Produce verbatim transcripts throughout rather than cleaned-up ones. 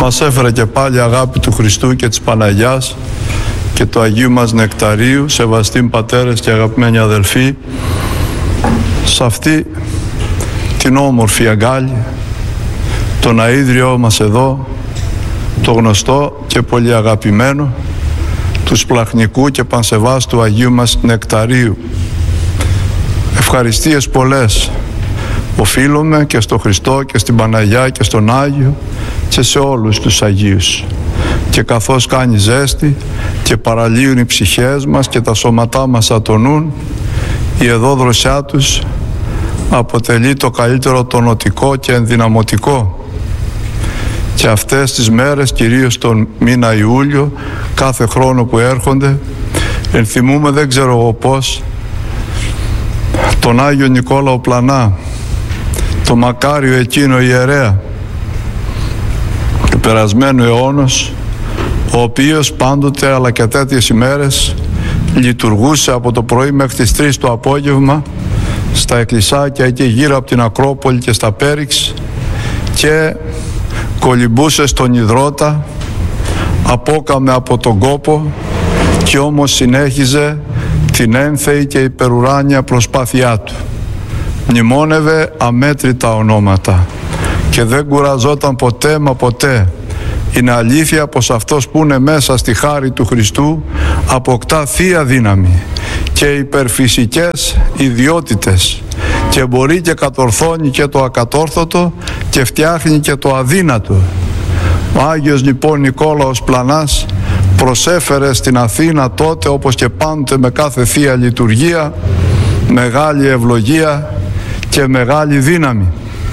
μας έφερε και πάλι αγάπη του Χριστού και της Παναγιάς και του Αγίου μας Νεκταρίου, σεβαστοί πατέρες και αγαπημένοι αδελφοί, σε αυτή την όμορφη αγκάλη, τον αΐδριό μας εδώ, το γνωστό και πολύ αγαπημένο του σπλαχνικού και πανσεβάστου Αγίου μας Νεκταρίου. Ευχαριστίες πολλές οφείλουμε και στο Χριστό και στην Παναγιά και στον Άγιο και σε όλους τους Αγίους. Και καθώς κάνει ζέστη και παραλύουν οι ψυχές μας και τα σώματά μας ατονούν, η εδώ δροσιά τους αποτελεί το καλύτερο τονωτικό και ενδυναμωτικό. Και αυτές τις μέρες, κυρίως τον μήνα Ιούλιο, κάθε χρόνο που έρχονται, ενθυμούμε, δεν ξέρω εγώ πώς, τον Άγιο Νικόλαο Πλανά, το μακάριο εκείνο ιερέα του περασμένου αιώνος, ο οποίος πάντοτε αλλά και τέτοιες ημέρες λειτουργούσε από το πρωί μέχρι τις τρεις το απόγευμα στα εκκλησάκια εκεί γύρω από την Ακρόπολη και στα Πέριξ και κολυμπούσε στον υδρότα, απόκαμε από τον κόπο και όμως συνέχιζε την ένθεη και υπερουράνια προσπάθειά του. Μνημόνευε αμέτρητα ονόματα και δεν κουραζόταν ποτέ μα ποτέ. Είναι αλήθεια πως αυτός που είναι μέσα στη χάρη του Χριστού αποκτά θεία δύναμη και υπερφυσικές ιδιότητες και μπορεί και κατορθώνει και το ακατόρθωτο και φτιάχνει και το αδύνατο. Ο Άγιος λοιπόν Νικόλαος Πλανάς προσέφερε στην Αθήνα τότε, όπως και πάντοτε με κάθε θεία λειτουργία, μεγάλη ευλογία και μεγάλη δύναμη.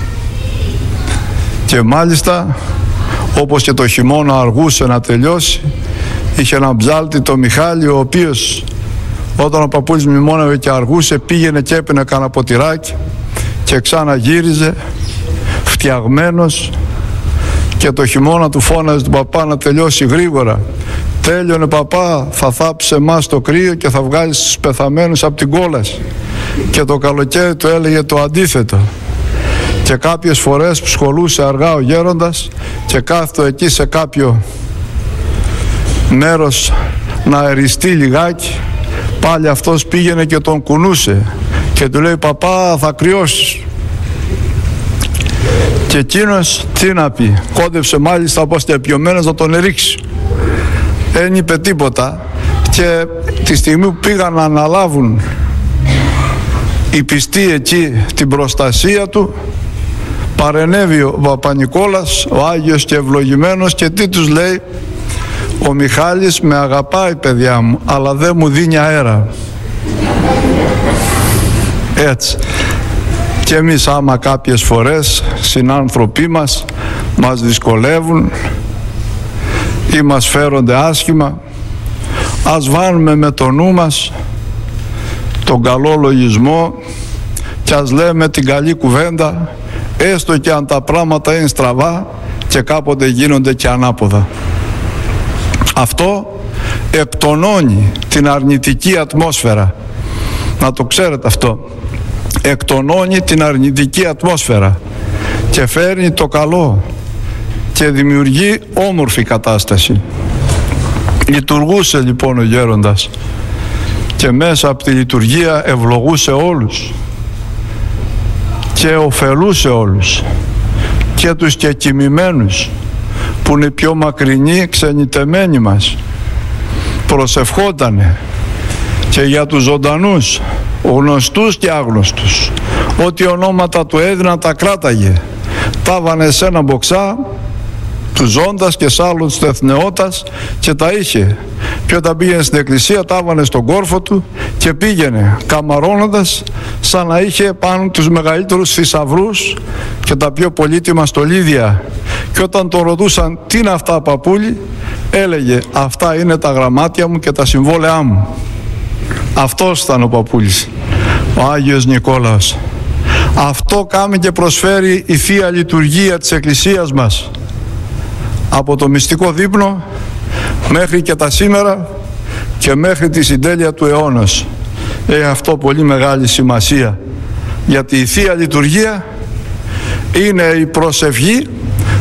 Και μάλιστα, όπως και το χειμώνα αργούσε να τελειώσει, είχε έναν ψάλτη, το Μιχάλη, ο οποίος όταν ο παππούλης μνημόνευε και αργούσε, πήγαινε και έπαινε κανένα ποτηράκι και ξαναγύριζε φτιαγμένος, και το χειμώνα του φώναζε του παπά να τελειώσει γρήγορα. Τέλειωνε παπά, θα θάψεις εμάς το κρύο και θα βγάλεις τους πεθαμένους από την κόλαση. Και το καλοκαίρι του έλεγε το αντίθετο. Και κάποιες φορές που σχολούσε αργά ο γέροντας και κάθεται εκεί σε κάποιο μέρος να αεριστεί λιγάκι, πάλι αυτός πήγαινε και τον κουνούσε και του λέει παπά θα κρυώσεις. Και εκείνος τι να πει, κόντεψε μάλιστα όπως τεπιωμένος να τον ρίξει. Δεν είπε τίποτα και τη στιγμή που πήγαν να αναλάβουν οι πιστοί εκεί την προστασία του, παρενέβη ο Παπα-Νικόλας, ο Άγιος και ευλογημένος, και τι τους λέει? Ο Μιχάλης με αγαπάει παιδιά μου, αλλά δεν μου δίνει αέρα. Έτσι. Και εμείς άμα κάποιες φορές συνάνθρωποι μας μας δυσκολεύουν ή μας φέρονται άσχημα, ας βάλουμε με το νου μας τον καλό λογισμό και ας λέμε την καλή κουβέντα, έστω και αν τα πράγματα είναι στραβά και κάποτε γίνονται και ανάποδα. Αυτό εκτονώνει την αρνητική ατμόσφαιρα. Να το ξέρετε αυτό. Εκτονώνει την αρνητική ατμόσφαιρα και φέρνει το καλό και δημιουργεί όμορφη κατάσταση. Λειτουργούσε λοιπόν ο γέροντας και μέσα από τη λειτουργία ευλογούσε όλους και ωφελούσε όλους, και τους και κοιμημένους που είναι πιο μακρινοί ξενιτεμένοι μας. Προσευχότανε και για τους ζωντανούς, γνωστούς και άγνωστους, ό,τι ονόματα του έδιναν τα κράταγε, τα βανε σε ένα μποξά του ζώντας και σ' άλλον του εθνεώτας και τα είχε. Και όταν πήγαινε στην εκκλησία τα βανε στον κόρφο του και πήγαινε καμαρώνοντας σαν να είχε πάνω τους μεγαλύτερους θησαυρούς και τα πιο πολύτιμα στολίδια. Και όταν τον ρωτούσαν τι είναι αυτά παππούλη, έλεγε αυτά είναι τα γραμμάτια μου και τα συμβόλαιά μου. Αυτός ήταν ο παππούλης, ο Άγιος Νικόλαος. Αυτό κάνει και προσφέρει η Θεία Λειτουργία της Εκκλησίας μας, από το μυστικό δείπνο μέχρι και τα σήμερα και μέχρι τη συντέλεια του αιώνος. Έχει αυτό πολύ μεγάλη σημασία, γιατί η Θεία Λειτουργία είναι η προσευχή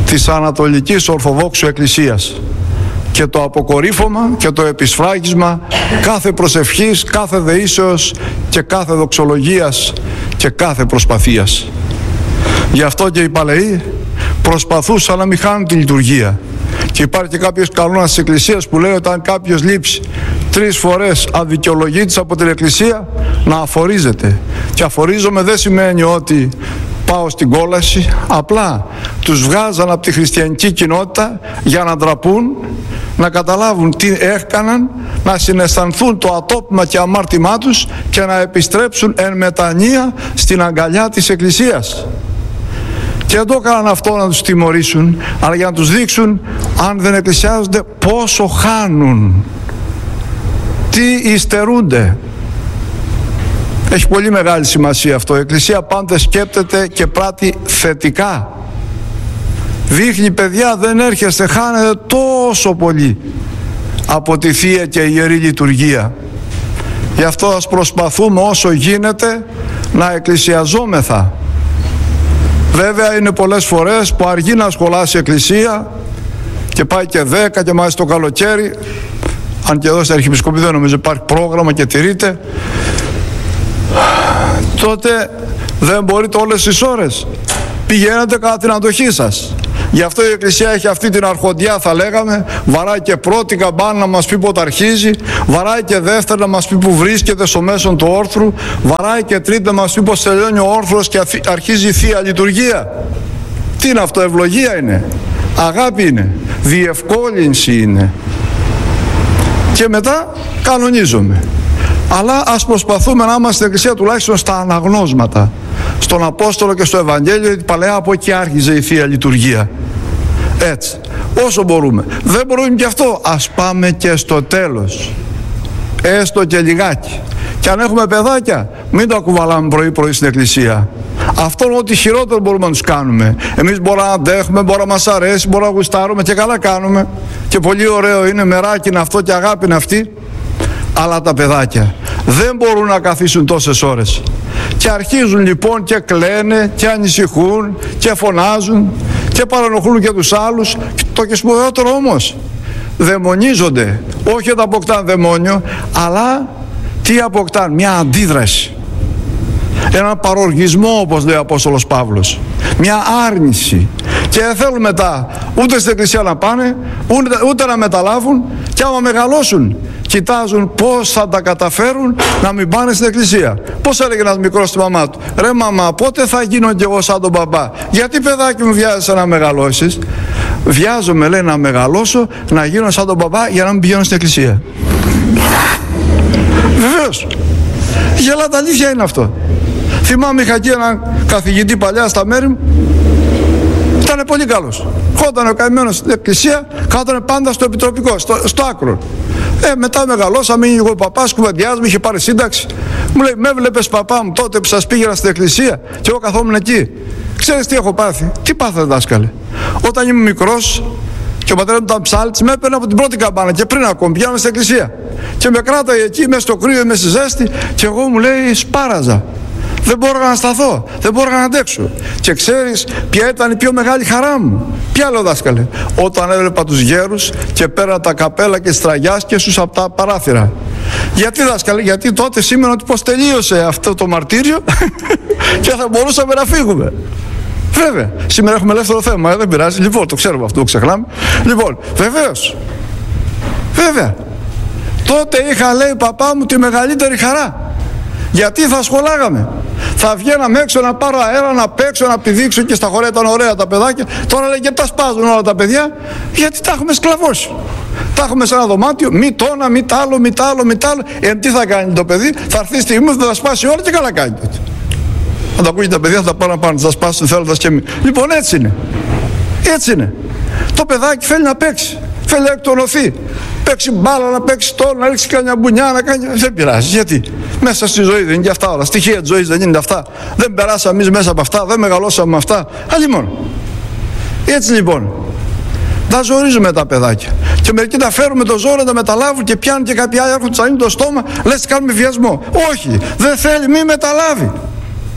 της Ανατολικής Ορθοδόξου Εκκλησίας και το αποκορύφωμα και το επισφράγισμα κάθε προσευχής, κάθε δεήσεως και κάθε δοξολογίας και κάθε προσπαθίας. Γι' αυτό και οι παλαιοί προσπαθούσαν να μην χάνουν τη λειτουργία. Και υπάρχει και κάποιος κανόνας της Εκκλησίας που λέει ότι αν κάποιος λείψει τρεις φορές αδικαιολογήτης από την Εκκλησία, να αφορίζεται. Και αφορίζομαι δεν σημαίνει ότι πάω στην κόλαση, απλά τους βγάζαν από τη χριστιανική κοινότητα για να ντραπούν, να καταλάβουν τι έκαναν, να συναισθανθούν το ατόπιμα και αμάρτημά τους και να επιστρέψουν εν μετανία στην αγκαλιά της Εκκλησίας. Και δεν το έκαναν αυτό να τους τιμωρήσουν, αλλά για να τους δείξουν, αν δεν εκκλησιάζονται, πόσο χάνουν, τι υστερούνται. Έχει πολύ μεγάλη σημασία αυτό. Η Εκκλησία πάντα σκέπτεται και πράττει θετικά. Δείχνει, παιδιά, δεν έρχεστε, χάνετε τόσο πολύ από τη Θεία και Ιερή Λειτουργία. Γι' αυτό ας προσπαθούμε όσο γίνεται να εκκλησιαζόμεθα. Βέβαια είναι πολλές φορές που αργεί να σχολάσει η Εκκλησία και πάει και δέκα και μάλιστα το καλοκαίρι, αν και εδώ στην Αρχιεπισκοπή δεν νομίζω υπάρχει πρόγραμμα και τηρείται, τότε δεν μπορείτε όλες τις ώρες. Πηγαίνετε κατά την αντοχή σας. Γι' αυτό η Εκκλησία έχει αυτή την αρχοντιά, θα λέγαμε, βαράει και πρώτη καμπάνα να μας πει πότε αρχίζει, βαράει και δεύτερη να μας πει που βρίσκεται στο μέσον του όρθρου, βαράει και τρίτη να μας πει πως τελειώνει ο όρθρος και αρχίζει η Θεία Λειτουργία. Τι είναι αυτό, ευλογία είναι, αγάπη είναι, διευκόλυνση είναι. Και μετά κανονίζομαι. Αλλά ας προσπαθούμε να είμαστε στην Εκκλησία τουλάχιστον στα αναγνώσματα, στον Απόστολο και στο Ευαγγέλιο, γιατί παλαιά από εκεί άρχιζε η Θεία Λειτουργία. Έτσι, όσο μπορούμε. Δεν μπορούμε και αυτό, ας πάμε και στο τέλος, έστω και λιγάκι. Και αν έχουμε παιδάκια, μην το κουβαλάμε πρωί πρωί στην Εκκλησία. Αυτό είναι ό,τι χειρότερο μπορούμε να τους κάνουμε. Εμείς μπορούμε να αντέχουμε, μπορεί να μας αρέσει, μπορούμε να γουστάρουμε και καλά κάνουμε. Και πολύ ωραίο είναι, μεράκι είναι αυτό και αγάπη είναι αυτή. Αλλά τα παιδάκια δεν μπορούν να καθίσουν τόσες ώρες. Και αρχίζουν λοιπόν και κλαίνε και ανησυχούν και φωνάζουν και παρανοχλούν και τους άλλους. Και το και σπουδαιότερο όμως, δαιμονίζονται. Όχι ότι αποκτάν δαιμόνιο, αλλά τι αποκτάν, μια αντίδραση, έναν παροργισμό, όπως λέει ο Απόστολος Παύλος, μια άρνηση. Και δεν θέλουν μετά ούτε στην Εκκλησία να πάνε, ούτε, ούτε να μεταλάβουν, και άμα μεγαλώσουν κοιτάζουν πώς θα τα καταφέρουν να μην πάνε στην Εκκλησία. Πώς έλεγε ένας μικρός στη μαμά του, ρε μαμά, πότε θα γίνω κι εγώ σαν τον μπαμπά? Γιατί παιδάκι μου βιάζεσαι να μεγαλώσεις? Βιάζομαι, λέει, να μεγαλώσω, να γίνω σαν τον μπαμπά για να μην πηγαίνω στην Εκκλησία. Βεβαίως, γελάτε, αλήθεια είναι αυτό. Θυμάμαι, είχα εκεί έναν καθηγητή παλιά στα μέρη μου, ήταν πολύ καλός. Χόταν ο καημένος στην Εκκλησία, κάτωνε πάντα στο επιτροπικό, στο, στο άκρο. Ε, μετά μεγαλώσαμε, είναι εγώ παπάς, κουβεντιάζουμε, είχε πάρει σύνταξη. Μου λέει, με βλέπεις παπά μου τότε που σας πήγαινα στην Εκκλησία και εγώ καθόμουν εκεί? Ξέρεις τι έχω πάθει? Τι πάθατε, δάσκαλε? Όταν ήμουν μικρός και ο πατέρας μου ήταν ψάλτης, με έπαιρνε από την πρώτη καμπάνα και πριν ακόμη πηγαίναμε στην Εκκλησία. Και με κράταγε εκεί, μέσα στο κρύο, μέσα στη ζέστη, και εγώ, μου λέει, σπάραζα. Δεν μπόραγα να σταθώ, δεν μπόραγα να αντέξω. Και ξέρεις ποια ήταν η πιο μεγάλη χαρά μου? Ποια, λέω, δάσκαλε? Όταν έβλεπα τους γέρους και πέραν τα καπέλα και τις τραγιάσκες από τα παράθυρα. Γιατί, δάσκαλε? Γιατί τότε σήμαινε ότι πως τελείωσε αυτό το μαρτύριο και θα μπορούσαμε να φύγουμε. Βέβαια, σήμερα έχουμε ελεύθερο θέμα, ε, δεν πειράζει. Λοιπόν, το ξέρουμε αυτό, το ξεχνάμε. Λοιπόν, βεβαίως, βέβαια, τότε είχα, λέει, παπά μου, τη μεγαλύτερη χαρά. Γιατί θα σχολάγαμε, θα βγαίναμε έξω να πάρω αέρα, να παίξω, να πηδήξω, και στα χωριά ήταν ωραία τα παιδάκια. Τώρα λέει, και τα σπάζουν όλα τα παιδιά, γιατί τα έχουμε σκλαβώσει. Τα έχουμε σε ένα δωμάτιο, μη το ένα, μη τ' άλλο, μη τ' άλλο, μη τ' άλλο. Ε, τι θα κάνει το παιδί? Θα έρθει η στιγμή που θα τα σπάσει όλα και καλά κάνει τότε. Αν τα ακούγει τα παιδιά, θα τα πάρουν πάνω, θα τα σπάσουν θέλοντας και μη. Λοιπόν, έτσι είναι. Έτσι είναι. Το παιδάκι θέλει να παίξει, θέλει να εκτονωθεί. Παίξει μπάλα, να παίξει τόλο, να ρίξει καμιά μπουνιά, να κάνει. Δεν πειράζει. Γιατί? Μέσα στη ζωή δεν είναι και αυτά όλα. Στοιχεία της ζωής δεν είναι αυτά. Δεν περάσαμε εμείς μέσα από αυτά, δεν μεγαλώσαμε με αυτά. Άλλη μόνο. Έτσι λοιπόν. Τα ζορίζουμε τα παιδάκια. Και μερικοί τα φέρουν με το ζόρο, τα μεταλάβουν και πιάνουν, και κάποιοι άλλοι έρχονται, τους ανοίγουν το στόμα, λες κάνουμε βιασμό. Όχι, δεν θέλει, μη μεταλάβει.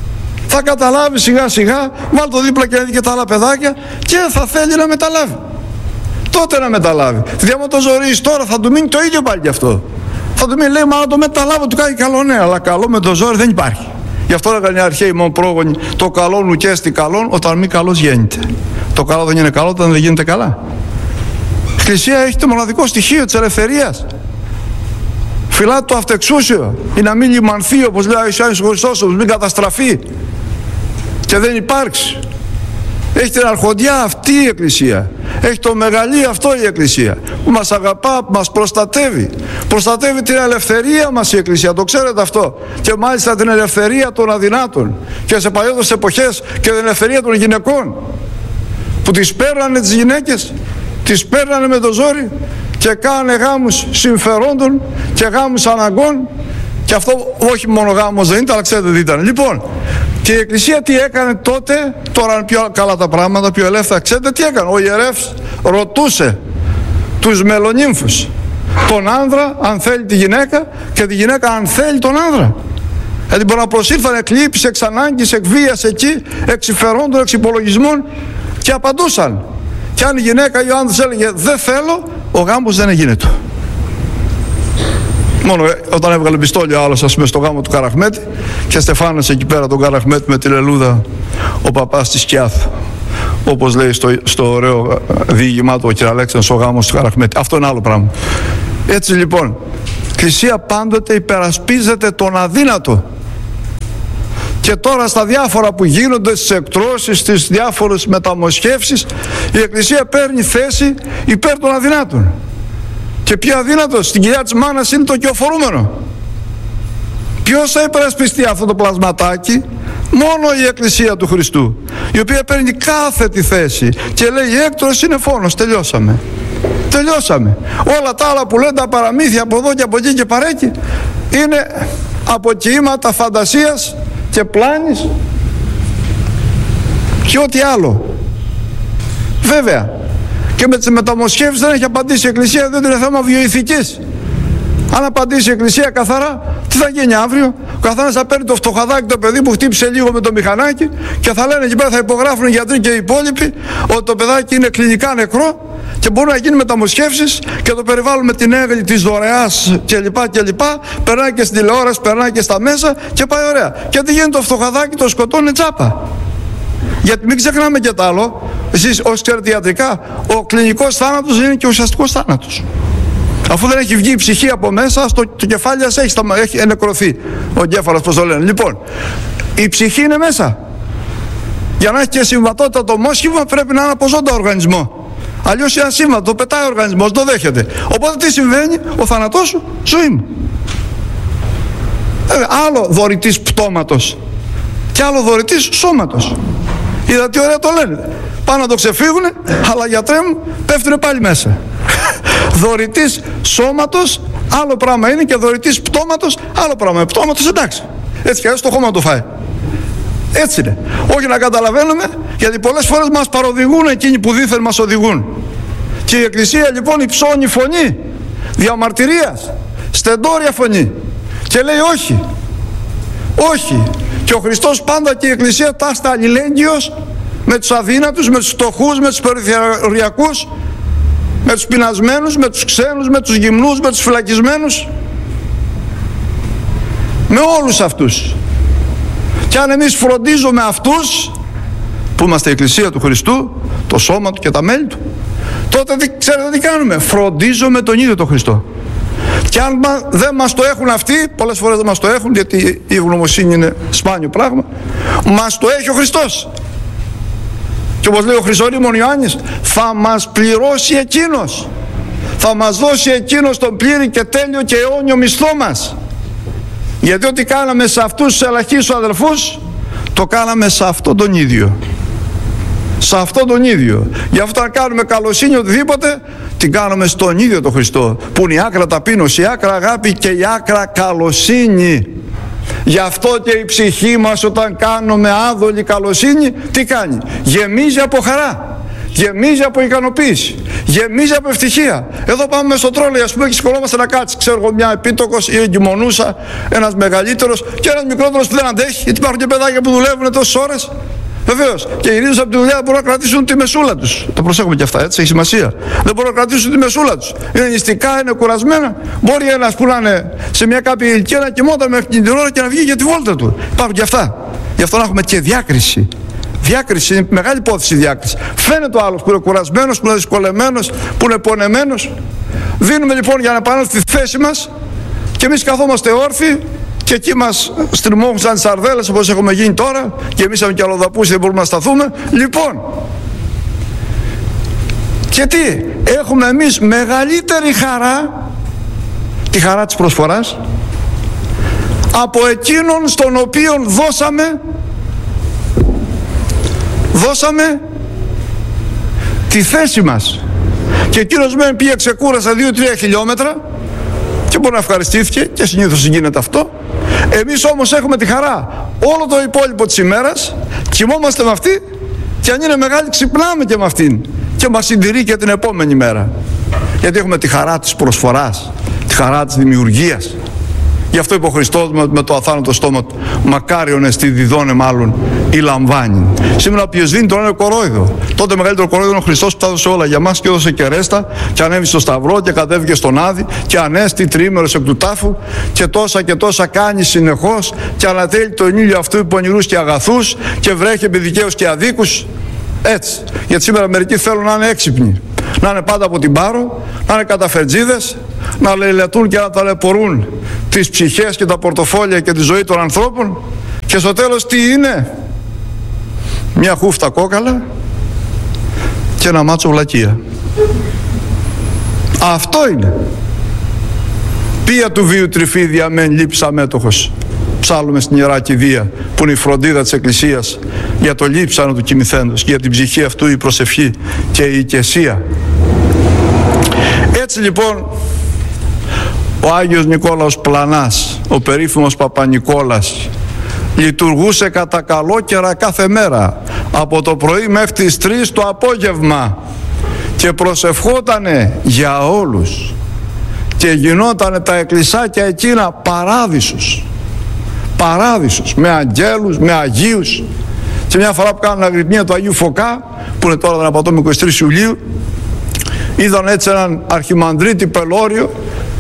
Θα καταλάβει σιγά σιγά, βάλ το δίπλα και και τα άλλα παιδάκια και θα θέλει να μεταλάβει. Τότε να μεταλάβει. Δηλαδή άμα το ζωρείς τώρα θα του μείνει το ίδιο πάλι γι' αυτό. Θα του μείνει, λέει, μα να το μεταλάβω, του κάνει καλό, ναι, αλλά καλό με το ζόρι δεν υπάρχει. Γι' αυτό λέγανε οι αρχαίοι μόνο πρόγονοι, το καλό νου και έστι καλόν όταν μη καλός γίνεται. Το καλό δεν είναι καλό όταν δεν γίνεται καλά. Η Εκκλησία έχει το μοναδικό στοιχείο της ελευθερίας. Φυλάται το αυτεξούσιο, ή να μην λιμανθεί, όπως λέει ο Ιησούς Χριστός, μην καταστραφεί και δεν υπάρξει. Έχει την αρχοντιά αυτή η Εκκλησία. Έχει το μεγαλείο αυτό η Εκκλησία, που μας αγαπά, που μας προστατεύει. Προστατεύει την ελευθερία μας η Εκκλησία, το ξέρετε αυτό. Και μάλιστα την ελευθερία των αδυνάτων. Και σε παλιότερες εποχές και την ελευθερία των γυναικών, που τις παίρνανε τις γυναίκες, τις παίρνανε με το ζόρι και κάνανε γάμους συμφερόντων και γάμους αναγκών. Και αυτό όχι μόνο γάμος δεν ήταν, αλλά ξέρετε τι ήταν. Λοιπόν, και η Εκκλησία τι έκανε τότε, τώρα είναι πιο καλά τα πράγματα, πιο ελεύθερα. Ξέρετε τι έκανε? Ο ιερεύς ρωτούσε τους μελονύμφους, τον άνδρα αν θέλει τη γυναίκα και τη γυναίκα αν θέλει τον άνδρα. Δηλαδή μπορεί να προσήλθαν εκ λήψης, εξ ανάγκης, εκ βίας εκεί, εξ συμφερόντων, εξ υπολογισμών και απαντούσαν. Και αν η γυναίκα ή ο άνδρας έλεγε δεν θέλω, ο γάμος δεν έγινε. Μόνο όταν έβγαλε πιστόλι ο άλλος, ας πούμε, στο γάμο του Καραχμέτη και στεφάνωσε εκεί πέρα τον Καραχμέτη με τη λελούδα ο παπάς της Κιάθ, όπως λέει στο, στο ωραίο διήγημά του ο κ. Αλέξανδρος ο γάμος του Καραχμέτη. Αυτό είναι άλλο πράγμα. Έτσι λοιπόν, η Εκκλησία πάντοτε υπερασπίζεται τον αδύνατο. Και τώρα στα διάφορα που γίνονται, στις εκτρώσεις, στις διάφορες μεταμοσχεύσεις, η Εκκλησία παίρνει θέση υπέρ των αδυνάτων. Και πιο αδύνατος στην κοιλιά της μάνας είναι το κυοφορούμενο. Ποιος θα υπερασπιστεί αυτό το πλασματάκι? Μόνο η Εκκλησία του Χριστού, η οποία παίρνει κάθετη θέση και λέει η έκτρωση είναι φόνος, τελειώσαμε. Τελειώσαμε. Όλα τα άλλα που λένε τα παραμύθια από εδώ και από εκεί και παρέκει είναι αποκοιήματα φαντασίας και πλάνης και ό,τι άλλο. Βέβαια και με τις μεταμοσχεύσεις δεν έχει απαντήσει η Εκκλησία, δεν είναι θέμα βιοειθικής. Αν απαντήσει η Εκκλησία καθαρά, τι θα γίνει αύριο? Ο καθένας θα παίρνει το φτωχαδάκι το παιδί που χτύπησε λίγο με το μηχανάκι και θα λένε εκεί πέρα, θα υπογράφουν οι γιατροί και οι υπόλοιποι ότι το παιδάκι είναι κλινικά νεκρό και μπορούν να γίνουν μεταμοσχεύσεις και το περιβάλλουν με την έγκλη της δωρεάς κλπ. κλπ. Περνάει και στην τηλεόραση, περνάει και στα μέσα και πάει ωραία. Και τι γίνεται? Το φτωχαδάκι το σκοτώνει τσάπα. Γιατί μην ξεχνάμε και τ' άλλο, εσείς όσοι ξέρετε ιατρικά, ο κλινικός θάνατος είναι και ο ουσιαστικός θάνατος. Αφού δεν έχει βγει η ψυχή από μέσα, στο, το κεφάλι σας έχει, έχει νεκρωθεί ο εγκέφαλος, πώς το λένε. Λοιπόν, η ψυχή είναι μέσα. Για να έχει και συμβατότητα το μόσχημα πρέπει να είναι από ζώντα οργανισμό. Αλλιώς είναι ασύμβατο, το πετάει ο οργανισμός, το δέχεται. Οπότε τι συμβαίνει? Ο θάνατός σου, ζωή μου. Ε, άλλο δωρητής πτώματος και άλλο δωρητής σώματος. Είδα τι ωραία το λένε. Πάνε να το ξεφύγουνε, αλλά γιατρέ μου πέφτουνε πάλι μέσα. Δωρητής σώματος άλλο πράγμα είναι και δωρητής πτώματος άλλο πράγμα. Πτώματος εντάξει, έτσι κι αλλιώς το χώμα να το φάει. Έτσι είναι. Όχι να καταλαβαίνουμε, γιατί πολλές φορές μας παροδηγούν εκείνοι που δήθεν μας οδηγούν. Και η Εκκλησία λοιπόν υψώνει φωνή διαμαρτυρίας, στεντόρια φωνή και λέει όχι, όχι. Και ο Χριστός πάντα και η Εκκλησία τάστα αλληλέγγυος με τους αδύνατους, με τους φτωχούς, με τους περιθωριακούς, με τους πεινασμένους, με τους ξένους, με τους γυμνούς, με τους φυλακισμένους, με όλους αυτούς. Και αν εμείς φροντίζουμε αυτούς που είμαστε η Εκκλησία του Χριστού, το σώμα του και τα μέλη του, τότε τι, ξέρετε τι κάνουμε? Φροντίζουμε τον ίδιο τον Χριστό. Και αν δεν μας το έχουν αυτοί, πολλές φορές δεν μας το έχουν, γιατί η ευγνωμοσύνη είναι σπάνιο πράγμα, μας το έχει ο Χριστός. Και όπως λέει ο Χρυσορήμων Ιωάννης, θα μας πληρώσει εκείνος, θα μας δώσει εκείνος τον πλήρη και τέλειο και αιώνιο μισθό μας. Γιατί ό,τι κάναμε σε αυτούς τους ελαχίστους αδελφούς, το κάναμε σε αυτόν τον ίδιο. Σε αυτόν τον ίδιο. Γι' αυτό αν κάνουμε καλοσύνη οτιδήποτε, την κάνουμε στον ίδιο τον Χριστό, που είναι η άκρα ταπείνωση, η άκρα αγάπη και η άκρα καλοσύνη. Γι' αυτό και η ψυχή μας όταν κάνουμε άδολη καλοσύνη, τι κάνει? Γεμίζει από χαρά. γεμίζει από ικανοποίηση, γεμίζει από ευτυχία. Εδώ πάμε στο τρόλεϊ, ας πούμε, και σκολόμαστε να κάτσει. Ξέρω εγώ, μια επίτοκος ή εγκυμονούσα, ένας μεγαλύτερος και ένας μικρότερος που δεν αντέχει, γιατί υπάρχουν και παιδάκια που δουλεύουν τόσες ώρες. Βεβαίως. Και γυρίζοντας από τη δουλειά δεν μπορούν να κρατήσουν τη μεσούλα τους. Το προσέχουμε και αυτά, έτσι, έχει σημασία. Δεν μπορούν να κρατήσουν τη μεσούλα τους. Είναι νηστικά, είναι κουρασμένα. Μπορεί ένας που να είναι σε μια κάποια ηλικία να κοιμόταν μέχρι την ώρα και να βγει για τη βόλτα του. Υπάρχουν και αυτά. Γι' αυτό να έχουμε και διάκριση. Διάκριση, είναι μεγάλη υπόθεση διάκριση. Φαίνεται ο άλλος που είναι κουρασμένος, που είναι δυσκολεμένος, που είναι πονεμένος. Δίνουμε λοιπόν για να επανέλθει στη θέση μας και εμείς καθόμαστε όρθιοι. Και εκεί μας στριμώχουν σαν τις σαρδέλες όπως έχουμε γίνει τώρα και εμείς έχουμε και αλλοδαπούς δεν μπορούμε να σταθούμε. Λοιπόν, και τι, έχουμε εμείς μεγαλύτερη χαρά, τη χαρά της προσφοράς, από εκείνον στον οποίον δώσαμε δώσαμε τη θέση μας. Και εκείνος μεν πήγε ξεκούρασα δύο τρία χιλιόμετρα και μπορεί να ευχαριστήθηκε και συνήθως γίνεται αυτό. Εμείς όμως έχουμε τη χαρά όλο το υπόλοιπο της ημέρας, κοιμόμαστε με αυτή και αν είναι μεγάλη ξυπνάμε και με αυτήν και μας συντηρεί και την επόμενη μέρα, γιατί έχουμε τη χαρά της προσφοράς, τη χαρά της δημιουργίας. Γι' αυτό είπε ο Χριστός με το αθάνατο στόμα του, μακάριον εστί διδώνε μάλλον ή λαμβάνει. Σήμερα ποιος δίνει τον είναι κορόιδο. Τότε μεγαλύτερο κορόιδο είναι ο Χριστός που τα έδωσε όλα για μας και έδωσε και ρέστα και ανέβη στο σταυρό και κατέβηκε στον Άδη και ανέστη τριήμερος εκ του τάφου και τόσα και τόσα κάνει συνεχώς και ανατέλει τον ήλιο αυτού υπό πονηρούς και αγαθούς και βρέχει επί δικαίους και αδίκους. Έτσι. Γιατί σήμερα μερικοί θέλουν να είναι έξυπνοι, να είναι πάντα από την πάρο, να είναι καταφερτζίδες, να λαιλετούν και να ταλαιπωρούν τις ψυχές και τα πορτοφόλια και τη ζωή των ανθρώπων και στο τέλος τι είναι? Μια χούφτα κόκαλα και ένα μάτσο βλακεία. Αυτό είναι. Ποια του βίου τρυφίδια μεν λείψα αμέτωχος. Ψάλλουμε στην Ιερά Κηδεία που είναι η φροντίδα της Εκκλησίας για το λείψανο του κοιμηθέντος και για την ψυχή αυτού η προσευχή και η οικεσία. Έτσι λοιπόν ο Άγιος Νικόλαος Πλανάς, ο περίφημος Παπα-Νικόλας, λειτουργούσε κατά καλόκαιρα κάθε μέρα από το πρωί μέχρι τις τρεις το απόγευμα και προσευχότανε για όλους και γινότανε τα εκκλησάκια εκείνα παράδεισος, παράδεισος με αγγέλους, με αγίους. Και μια φορά που κάνανε αγρυπνία του Αγίου Φωκά, που είναι τώρα δεν απατώ με είκοσι τρεις Ιουλίου, είδαν έτσι έναν αρχιμανδρίτη Πελώριο,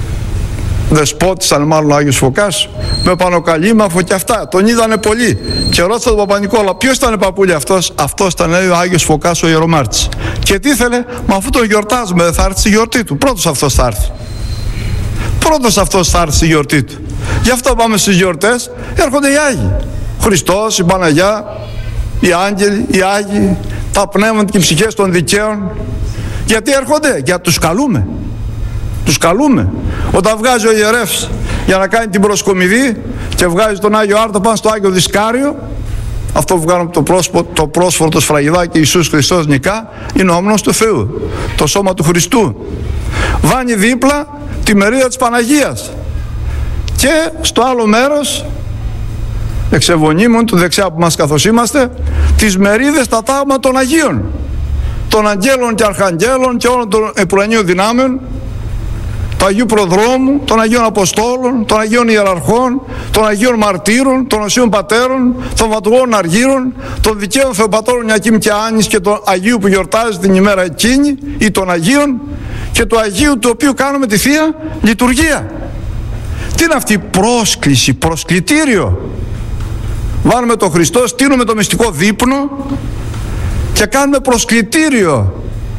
δεσπότησαν μάλλον ο Άγιος Φωκάς, με πανοκαλήμαφο και αυτά. Τον είδανε πολύ και ρώτησαν τον Παπα-Νικόλα, ποιος ήταν παππούλη αυτός? Αυτός ήταν, λέει, ο Άγιος Φωκάς ο ιερομάρτης. Και τι ήθελε? Μα αφού τον γιορτάζουμε δεν θα έρθει στη γιορτή του? Πρώτος αυτός θα έρθει. Πρώτος αυτός θα έρθει στη γιορτή του. Γι' αυτό πάμε στις γιορτές, έρχονται οι Άγιοι. Ο Χριστός, η Παναγιά, οι άγγελοι, οι Άγιοι, τα πνεύματα και οι ψυχές των δικαίων. Γιατί έρχονται? Γιατί τους καλούμε. Τους καλούμε. Όταν βγάζει ο ιερεύς για να κάνει την προσκομιδή και βγάζει τον Άγιο Άρτο πάνω στο Άγιο Δισκάριο, αυτό που βγάλουμε το, πρόσφο, το πρόσφορο το σφραγιδάκι Ιησούς Χριστός νικά, είναι ο άμνος του Θεού, το σώμα του Χριστού. Βάνει δίπλα τη μερίδα της Παναγίας και στο άλλο μέρος εξεβονίμων του δεξιά που μας καθώς είμαστε, τις μερίδες τα τάγματα των Αγίων, των Αγγέλων και Αρχαγγέλων και όλων των επουρανίων δυνάμεων, του Αγίου Προδρόμου, των Αγίων Αποστόλων, των Αγίων Ιεραρχών, των Αγίων Μαρτύρων, των Οσίων Πατέρων, των Βατουργών Αργύρων, των Δικαίων Θεοπατώρων Ιακήμ και Άνης και του Αγίου που γιορτάζει την ημέρα εκείνη ή των Αγίων και του Αγίου του οποίου κάνουμε τη Θεία Λειτουργία. Τι είναι αυτή η πρόσκληση, προσκλητήριο? Βάλουμε τον Χριστό, στείλουμε το μυστικό δείπνο και κάνουμε προσκλητήριο.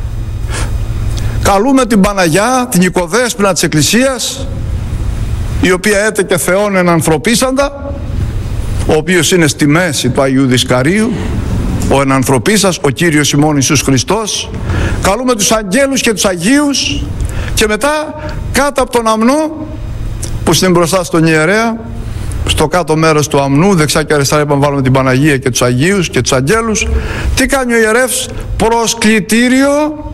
Καλούμε την Παναγιά, την οικοδέσποινα της Εκκλησίας, η οποία έτεκε Θεόν εν ανθρωπίσαντα, ο οποίος είναι στη μέση του Αγίου Δισκαρίου, ο εν ανθρωπίσας, ο Κύριος ημών Ιησούς Χριστός. Καλούμε τους αγγέλους και τους Αγίους και μετά κάτω από τον αμνό που είναι μπροστά στον ιερέα, στο κάτω μέρος του αμνού, δεξιά και αριστερά είπαμε βάλουμε την Παναγία και τους Αγίους και τους αγγέλους. Τι κάνει ο ιερεύς? Προσκλητήριο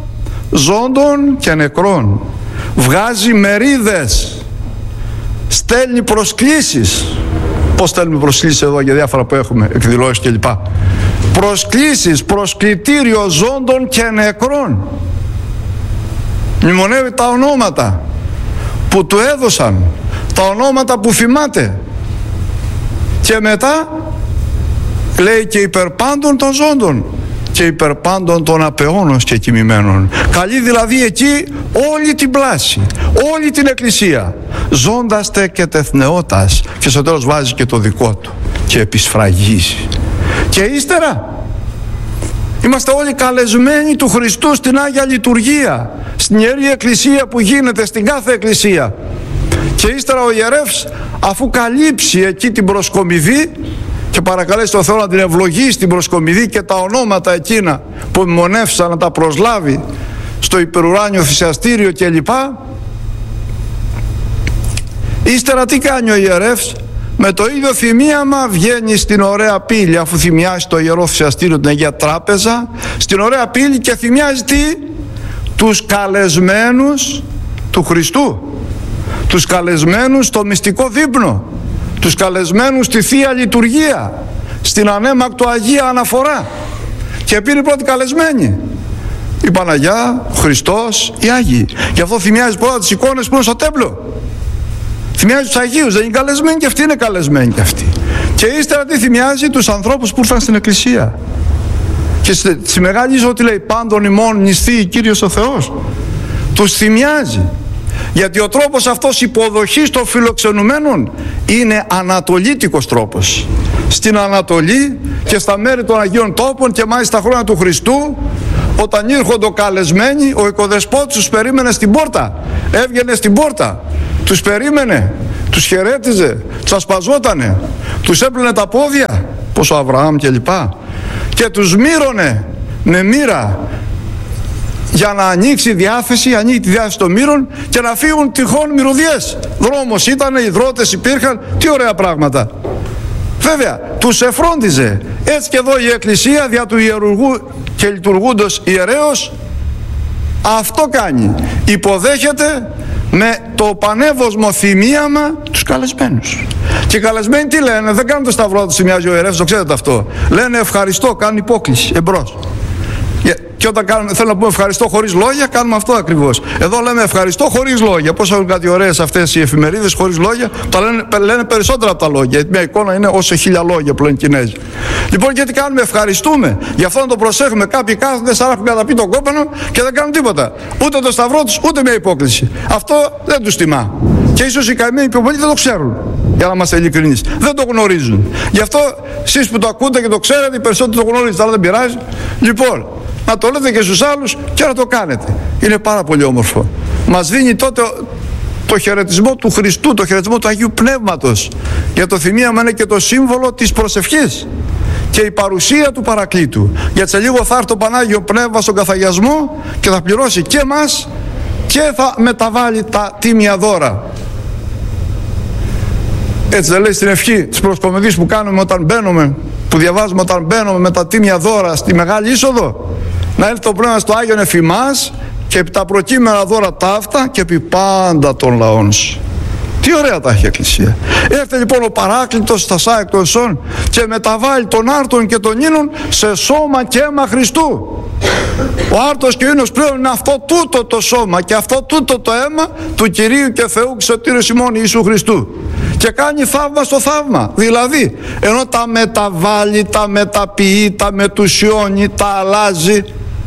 ζώντων και νεκρών. Βγάζει μερίδες, στέλνει προσκλήσεις. Πώς στέλνουμε προσκλήσεις εδώ για διάφορα που έχουμε, εκδηλώσεις κλπ. προσκλήσεις, προσκλητήριο ζώντων και νεκρών. Μνημονεύει τα ονόματα που του έδωσαν, τα ονόματα που θυμάται, και μετά λέει και υπερπάντων των ζώντων και υπερπάντων των απεώνων και κοιμημένων. Καλεί δηλαδή εκεί όλη την πλάση, όλη την εκκλησία, ζώντας τε και τεθνεώτας, και στο τέλος βάζει και το δικό του και επισφραγίζει. Και ύστερα είμαστε όλοι καλεσμένοι του Χριστού στην Άγια Λειτουργία, στην Ιερή Εκκλησία που γίνεται στην κάθε εκκλησία. Και ύστερα ο ιερεύς, αφού καλύψει εκεί την προσκομιδή και παρακαλέσει τον Θεό να την ευλογήσει την προσκομιδή και τα ονόματα εκείνα που μνημονεύσαν, να τα προσλάβει στο υπερουράνιο θυσιαστήριο κλπ, ύστερα τι κάνει ο ιερεύς? Με το ίδιο θυμίαμα βγαίνει στην ωραία πύλη, αφού θυμιάζει το Ιερό Θυσιαστήριο, την Αγία Τράπεζα, στην ωραία πύλη, και θυμιάζει τι? Τους καλεσμένους του Χριστού, τους καλεσμένους στο μυστικό δείπνο, τους καλεσμένους στη Θεία Λειτουργία, στην ανέμακτο Αγία Αναφορά. Και πήρε πρώτη καλεσμένη η Παναγιά, ο Χριστός, οι Άγιοι. Γι' αυτό θυμιάζει πρώτα τις εικόνες που είναι στο τέμπλο. Θυμιάζει τους Αγίους, δεν είναι καλεσμένοι, και αυτοί είναι καλεσμένοι και αυτοί. Και ύστερα τι θυμιάζει? Τους ανθρώπους που ήρθαν στην εκκλησία. Και στη μεγάλη ίσο τι λέει? Πάντων ημών νηστεί Κύριος ο Θεός. Τους θυμιάζει. Γιατί ο τρόπος αυτός υποδοχής των φιλοξενουμένων είναι ανατολίτικος τρόπος. Στην Ανατολή και στα μέρη των Αγίων Τόπων, και μάλιστα στα χρόνια του Χριστού, όταν ήρχονται καλεσμένοι, ο οικοδεσπότης τους περίμενε στην πόρτα. Έβγαινε στην πόρτα, τους περίμενε, τους χαιρέτιζε, τους ασπαζότανε, τους έπλαινε τα πόδια, πως ο Αβραάμ και λοιπά, και τους μύρωνε με μοίρα, για να ανοίξει διάθεση, ανοίγει τη διάθεση των μύρων και να φύγουν τυχόν μυρωδιές. Δρόμος ήταν, υδρότες υπήρχαν, τι ωραία πράγματα. Βέβαια, τους εφρόντιζε. Έτσι και εδώ η Εκκλησία δια του ιερουργού και λειτουργούντος ιερέως αυτό κάνει. Υποδέχεται με το πανεύωσμο θυμίαμα τους καλεσμένους. Και οι καλεσμένοι τι λένε? Δεν κάνουν το σταυρό του, σημειάζει ο ιερεύς, το ξέρετε αυτό. Λένε ευχαριστώ, κάνουν υπόκληση εμπρός. Και όταν κάνουμε, θέλω να πούμε ευχαριστώ χωρίς λόγια, κάνουμε αυτό ακριβώς. Εδώ λέμε ευχαριστώ χωρίς λόγια. Πώς έχουν κάτι ωραίες αυτές οι εφημερίδες χωρίς λόγια, τα λένε, λένε περισσότερα από τα λόγια. Γιατί μια εικόνα είναι όσο χίλια λόγια που λένε οι Κινέζοι. Λοιπόν, γιατί κάνουμε? Ευχαριστούμε. Γι' αυτό να το προσέχουμε. Κάποιοι κάθονται σαν να έχουν καταπεί τον κόπανο και δεν κάνουν τίποτα. Ούτε το σταυρό τους, ούτε μια υπόκληση. Αυτό δεν τους τιμά. Και ίσως οι καημένοι πιο πολλοί δεν το ξέρουν. Για να είμαστε ειλικρινείς. Δεν το γνωρίζουν. Γι' αυτό εσείς που το ακούτε και το ξέρετε, οι περισσότεροι το γνωρίζετε, αλλά δεν πειράζει. Λοιπόν, να το λέτε και στους άλλους και να το κάνετε. Είναι πάρα πολύ όμορφο. Μας δίνει τότε το χαιρετισμό του Χριστού, το χαιρετισμό του Αγίου Πνεύματος. Για το θυμίαμα είναι και το σύμβολο της προσευχής και η παρουσία του Παρακλήτου. Γιατί σε λίγο θα έρθει το Πανάγιο Πνεύμα στον καθαγιασμό και θα πληρώσει και μας και θα μεταβάλει τα τίμια δώρα. Έτσι δεν λέει στην ευχή της προσκομιδής που κάνουμε όταν μπαίνουμε, που διαβάζουμε όταν μπαίνουμε με τα τίμια δώρα στη Μεγάλη Είσοδο? Να έρθει το Πνεύμα στο Άγιον εφημάς και επί τα προκείμενα δώρα ταύτα και επί πάντα των λαών σου. Τι ωραία τα έχει η Εκκλησία. Έρθε λοιπόν ο Παράκλητος στα σά εκ των σών και μεταβάλλει τον άρτον και τον ίνον σε σώμα και αίμα Χριστού. Ο άρτος και ο ίνος πλέον είναι αυτό τούτο το σώμα και αυτό τούτο το αίμα του Κυρίου και Θεού και Σωτήρου ημών Ιησού Χριστού. Και κάνει θαύμα στο θαύμα. Δηλαδή, ενώ τα μεταβάλλει, τα μεταποιεί, τα μετουσιώνει, τα αλλάζει,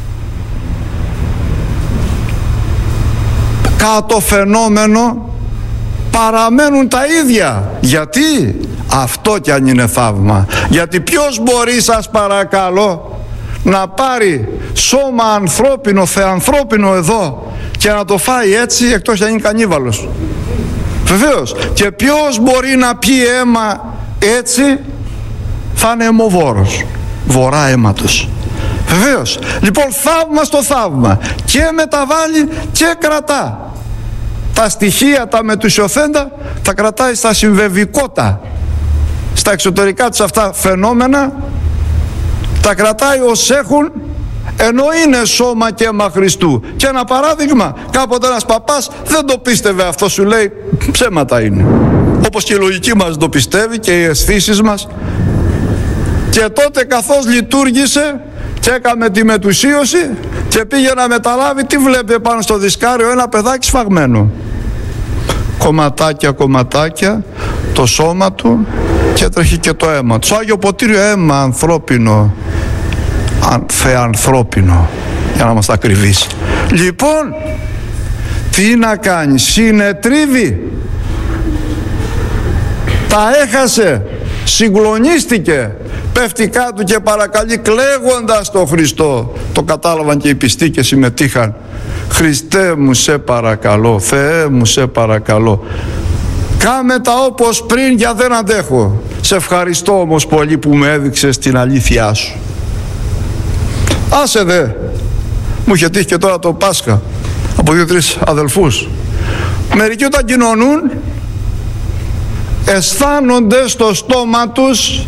κάτω φαινόμενο παραμένουν τα ίδια. Γιατί? Αυτό κι αν είναι θαύμα. Γιατί ποιος μπορεί, σας παρακαλώ, να πάρει σώμα ανθρώπινο, θεανθρώπινο εδώ και να το φάει έτσι, εκτός κι αν είναι κανίβαλος? Βεβαίως. Και ποιος μπορεί να πιει αίμα έτσι? Θα είναι αιμοβόρος, βορρά αίματος. Βεβαίως. Λοιπόν, θαύμα στο θαύμα. Και μεταβάλλει και κρατά. Τα στοιχεία, τα μετουσιωθέντα, τα κρατάει στα συμβεβικότα, στα εξωτερικά της αυτά φαινόμενα, τα κρατάει ως έχουν, ενώ είναι σώμα και αίμα Χριστού. Και ένα παράδειγμα, κάποτε ένας παπάς δεν το πίστευε αυτό, σου λέει ψέματα είναι. Όπως και η λογική μας το πιστεύει και οι αισθήσεις μας. Και τότε καθώς λειτουργήσε και έκαμε τη μετουσίωση και πήγε να μεταλάβει, τι βλέπει πάνω στο δισκάριο? Ένα παιδάκι σφαγμένο, κομματάκια κομματάκια το σώμα του, και έτρεχε και το αίμα του. Στο Άγιο Ποτήριο αίμα ανθρώπινο, θεανθρώπινο, για να μας τα κρυβήσει. Λοιπόν, τι να κάνει? Συνετρίβει, τα έχασε, συγκλονίστηκε, πέφτει κάτω και παρακαλεί κλαίγοντας τον Χριστό. Το κατάλαβαν και οι πιστοί και συμμετείχαν. Χριστέ μου σε παρακαλώ, Θεέ μου σε παρακαλώ, κάμε τα όπως πριν, για δεν αντέχω. Σε ευχαριστώ όμως πολύ που με έδειξες την αλήθειά σου. Άσε δε, μου είχε τύχει και τώρα το Πάσχα από δύο-τρεις αδελφούς. Μερικοί όταν κοινωνούν αισθάνονται στο στόμα τους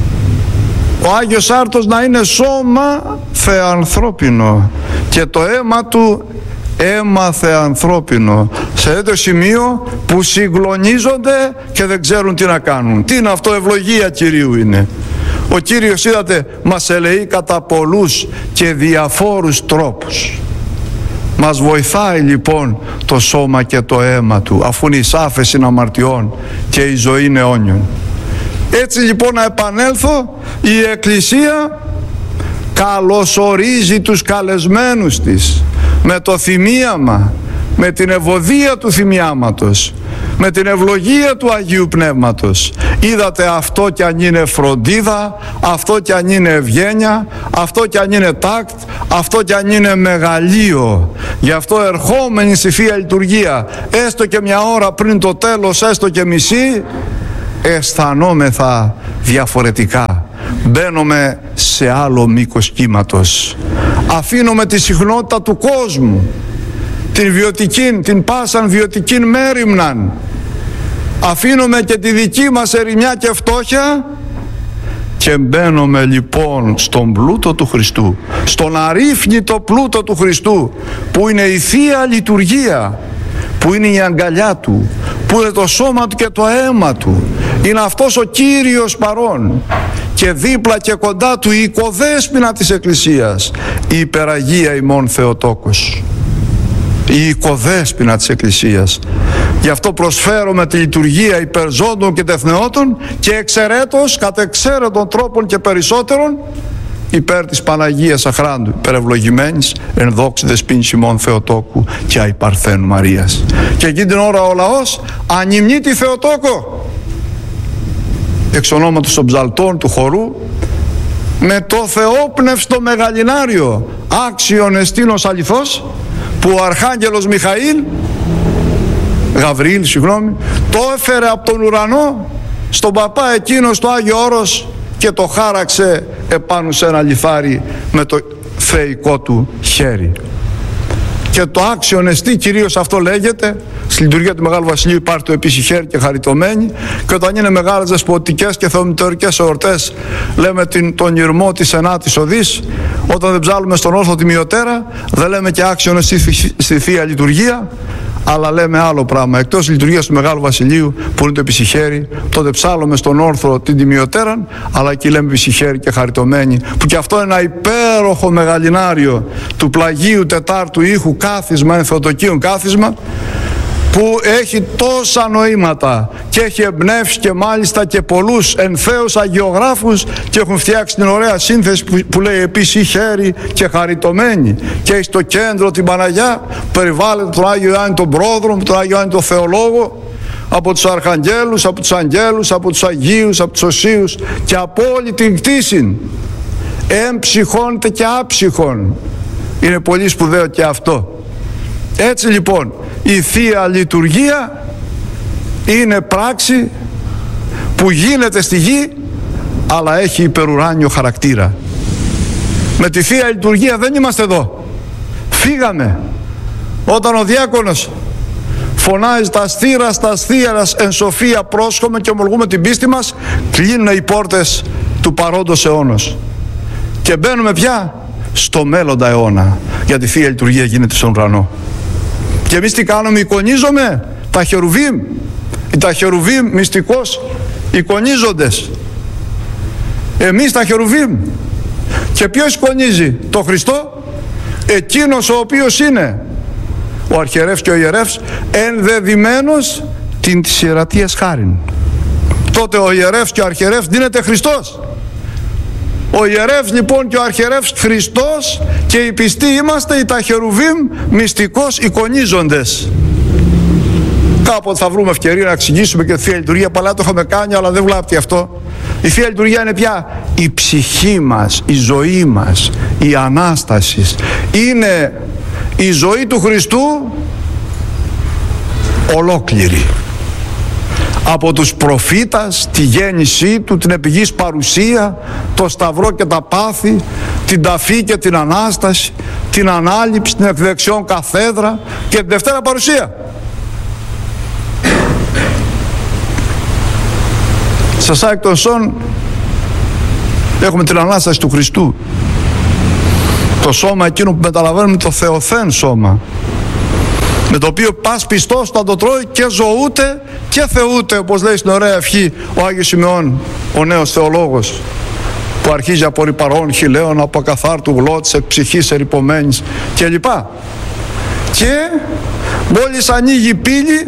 ο Άγιος Άρτος να είναι σώμα θεανθρώπινο και το αίμα του αίμα θεανθρώπινο, σε τέτοιο σημείο που συγκλονίζονται και δεν ξέρουν τι να κάνουν. Τι είναι αυτό? Ευλογία Κυρίου είναι. Ο Κύριος, είδατε, μας ελεεί κατά πολλούς και διαφόρους τρόπους. Μας βοηθάει λοιπόν το σώμα και το αίμα του, αφού είναι η σάφεση αμαρτιών και η ζωή αιώνιων. Έτσι λοιπόν, να επανέλθω, η Εκκλησία καλωσορίζει τους καλεσμένους της με το θυμίαμα, με την ευωδία του θυμιάματος, με την ευλογία του Αγίου Πνεύματος. Είδατε, αυτό κι αν είναι φροντίδα, αυτό κι αν είναι ευγένεια, αυτό κι αν είναι τάκτ, αυτό κι αν είναι μεγαλείο. Γι' αυτό ερχόμενοι στη Θεία Λειτουργία, έστω και μια ώρα πριν το τέλος, έστω και μισή, αισθανόμεθα διαφορετικά. Μπαίνουμε σε άλλο μήκος κύματος. Αφήνουμε τη συχνότητα του κόσμου, την βιωτική, την πάσαν βιωτική μέριμναν. Αφήνουμε και τη δική μας ερημιά και φτώχεια και μπαίνουμε λοιπόν στον πλούτο του Χριστού, στον αρρύθμιτο πλούτο του Χριστού, που είναι η Θεία Λειτουργία, που είναι η αγκαλιά του, που είναι το σώμα του και το αίμα του. Είναι αυτός ο Κύριος παρών, και δίπλα και κοντά του η οικοδέσποινα της Εκκλησίας, η υπεραγία ημών Θεοτόκος, η οικοδέσποινα της Εκκλησίας. Γι' αυτό προσφέρομαι τη λειτουργία υπερζώντων και τεθνεώτων και εξαιρέτως, κατ' εξαίρετων τρόπων και περισσότερων, υπέρ της Παναγίας Αχράντου, υπερευλογημένης εν δόξη δεσποίνης ημών Θεοτόκου και αϊπαρθένου Μαρίας. Και εκείνη την ώρα ο λαός ανυμνεί τη Θεοτόκο, εξ ονόματος των ψαλτών του χορού, με το θεόπνευστο μεγαλινάριο, άξιον εστίνος αληθώς, που ο Αρχάγγελος Μιχαήλ, Γαβριήλ συγγνώμη, το έφερε από τον ουρανό στον παπά εκείνο στο Άγιο Όρος και το χάραξε επάνω σε ένα λιθάρι με το θεϊκό του χέρι. Και το άξιον εστί, κυρίως αυτό λέγεται, στη λειτουργία του Μεγάλου Βασιλείου υπάρχει το επίσης χέρι και χαριτωμένη, και όταν είναι μεγάλες δεσποτικές και θεομητορικές εορτές λέμε την, τον ηρμό της ενάτης οδής. Όταν δεν ψάλουμε στον όρθο τη μειωτέρα δεν λέμε και άξιον εστί στη Θεία Λειτουργία, αλλά λέμε άλλο πράγμα. Εκτός της λειτουργίας του Μεγάλου Βασιλείου που είναι το επισυχέρι, τότε ψάλλουμε στον όρθρο την τιμιωτέραν, αλλά εκεί λέμε επισυχέρι και χαριτωμένη, που και αυτό είναι ένα υπέροχο μεγαλινάριο του πλαγίου τετάρτου ήχου κάθισμα, είναι θεοτοκίων κάθισμα, που έχει τόσα νοήματα και έχει εμπνεύσει και μάλιστα και πολλούς ενθέους αγιογράφους, και έχουν φτιάξει την ωραία σύνθεση που, που λέει επίσης χέρι και χαριτωμένη, και έχει στο κέντρο την Παναγιά, περιβάλλεται τον Άγιο Ιωάννη τον Πρόδρομο, τον Άγιο Ιωάννη τον Θεολόγο, από τους αρχαγγέλους, από τους αγγέλους, από τους αγίους, από τους οσίους, και από όλη την κτήση, εμψυχώνεται και άψυχον. Είναι πολύ σπουδαίο και αυτό. Έτσι λοιπόν η Θεία Λειτουργία είναι πράξη που γίνεται στη γη, αλλά έχει υπερουράνιο χαρακτήρα. Με τη Θεία Λειτουργία δεν είμαστε εδώ, φύγαμε. Όταν ο διάκονος φωνάζει τα στήρα στα στήρας εν σοφία πρόσχομαι και ομολογούμε την πίστη μας, κλείνουν οι πόρτες του παρόντος αιώνος και μπαίνουμε πια στο μέλλοντα αιώνα, γιατί η Θεία Λειτουργία γίνεται στον ουρανό. Και εμείς τι κάνουμε? Εικονίζομαι τα χερουβίμ, τα χερουβίμ μυστικώς εικονίζοντες. Εμείς τα χερουβίμ. Και ποιος εικονίζει? Το Χριστό, εκείνος ο οποίος είναι ο αρχιερεύς και ο ιερεύς ενδεδειμένος την της ιερατείας χάριν. Τότε ο ιερεύς και ο αρχιερεύς δίνεται Χριστός. Ο ιερεύς λοιπόν και ο αρχιερεύς Χριστός, και οι πιστοί είμαστε οι τα χερουβίμ μυστικώς εικονίζοντες. Κάποτε θα βρούμε ευκαιρία να εξηγήσουμε και τη Θεία Λειτουργία. Παλιά το είχαμε κάνει, αλλά δεν βλάπτει αυτό. Η Θεία Λειτουργία είναι πια η ψυχή μας, η ζωή μας, η Ανάσταση. Είναι η ζωή του Χριστού ολόκληρη. Από τους προφήτας, τη γέννησή του, την επιγής παρουσία, το σταυρό και τα πάθη, την ταφή και την Ανάσταση, την Ανάληψη, την εκδεξιόν καθέδρα και την Δευτέρα παρουσία. Σε Σάικ των Σόν έχουμε την Ανάσταση του Χριστού, το σώμα εκείνο που μεταλαβαίνουμε, το Θεοθέν σώμα, με το οποίο πας πιστός θα το τρώει και ζωούται και θεούται, όπως λέει στην ωραία ευχή ο Άγιος Σιμεών, ο νέος θεολόγος, που αρχίζει από ρηπαρών χιλέων, από ακαθάρτου γλώτης, εκ ψυχής ερυπωμένης κλπ. Και μόλις ανοίγει η πύλη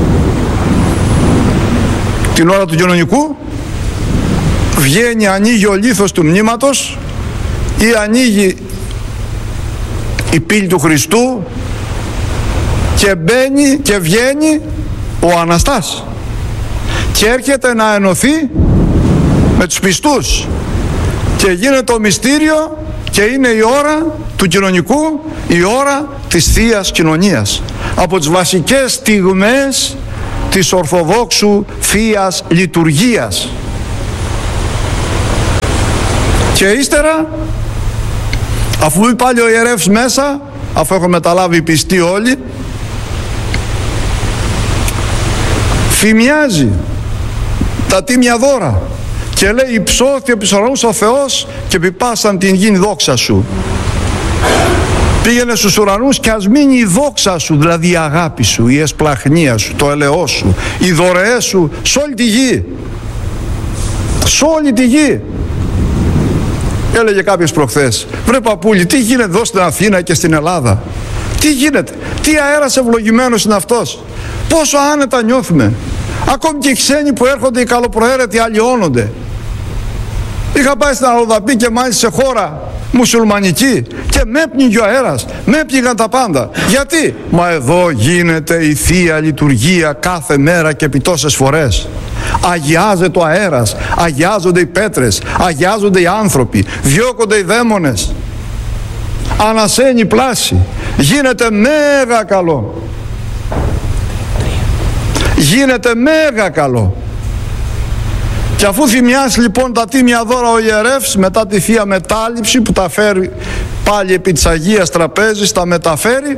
την ώρα του κοινωνικού, βγαίνει, ανοίγει ο λίθος του μνήματος ή ανοίγει η πύλη του Χριστού και μπαίνει και βγαίνει ο Αναστάς και έρχεται να ενωθεί με τους πιστούς και γίνεται το μυστήριο και είναι η ώρα του κοινωνικού, η ώρα της Θείας Κοινωνίας, από τις βασικές στιγμές της Ορθοδόξου Θείας Λειτουργίας. Και ύστερα, αφού μπει πάλι ο ιερεύς μέσα, αφού έχουν μεταλάβει οι πιστοί όλοι, φημιάζει τα τίμια δώρα και λέει: υψώθη επί ουρανούς ο Θεός και επιπάσαν την γη δόξα σου. Πήγαινε στους ουρανούς και ας μείνει η δόξα σου, δηλαδή η αγάπη σου, η εσπλαχνία σου, το ελαιός σου, οι δωρεές σου σε όλη τη γη. Σε όλη τη γη. Έλεγε κάποιος προχθές: βρε παππούλη, τι γίνεται εδώ στην Αθήνα και στην Ελλάδα? Τι γίνεται? Τι αέρας ευλογημένος είναι αυτός? Πόσο άνετα νιώθουμε. Ακόμη και οι ξένοι που έρχονται, οι καλοπροαίρετοι, αλλοιώνονται. Είχα πάει στην Αλοδαπή και μάλιστα σε χώρα μουσουλμανική και με έπνιγε ο αέρας, με έπνιγαν τα πάντα. Γιατί? Μα εδώ γίνεται η Θεία Λειτουργία κάθε μέρα και επί τόσες φορές. Αγιάζεται ο αέρας, αγιάζονται οι πέτρες, αγιάζονται οι άνθρωποι, διώκονται οι δαίμονες, ανασένει η πλάση, γίνεται μέγα καλό. Γίνεται μέγα καλό. Και αφού θυμιάσει λοιπόν τα τίμια δώρα ο ιερεύς, μετά τη Θεία Μετάληψη που τα φέρει πάλι επί της Αγίας Τραπέζης, τα μεταφέρει,